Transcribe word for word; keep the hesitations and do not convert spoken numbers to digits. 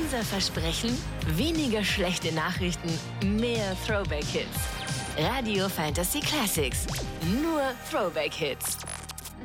Unser Versprechen? Weniger schlechte Nachrichten, mehr Throwback-Hits. Radio Fantasy Classics. Nur Throwback-Hits.